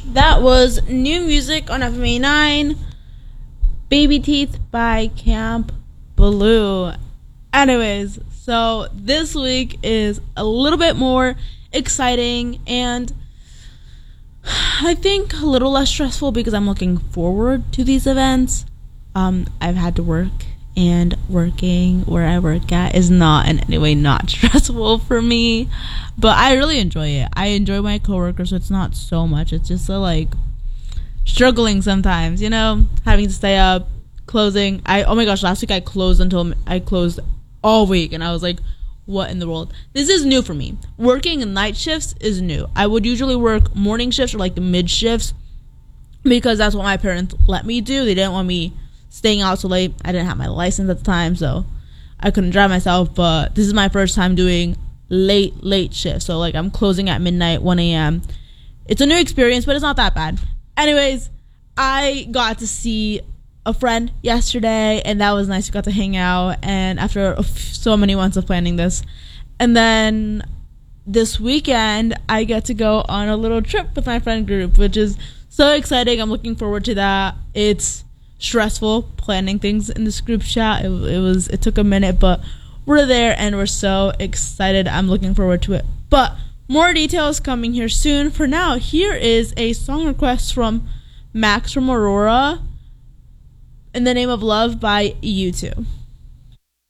That was new music on FMA9, Baby Teeth by Camp Blue. Anyways, so this week is a little bit more exciting and I think a little less stressful because I'm looking forward to these events. I've had to work, and working where I work at is not in any way not stressful for me, but I really enjoy it. I enjoy my coworkers, so it's not so much. It's just struggling sometimes, having to stay up, closing. Oh my gosh, last week I closed all week, and I was like, what in the world? This is new for me. Working night shifts is new. I would usually work morning shifts or mid shifts because that's what my parents let me do. They didn't want me staying out so late. I didn't have my license at the time, so I couldn't drive myself, but this is my first time doing late shifts. So I'm closing at midnight, 1 a.m. It's a new experience, but it's not that bad. Anyways, I got to see a friend yesterday, and that was nice. We got to hang out, and after so many months of planning this, and then this weekend I get to go on a little trip with my friend group, which is so exciting. I'm looking forward to that. It's stressful planning things in this group chat. It took a minute, but we're there and we're so excited. I'm looking forward to it, but more details coming here soon. For now, here is a song request from Max from Aurora, In the Name of Love by U2.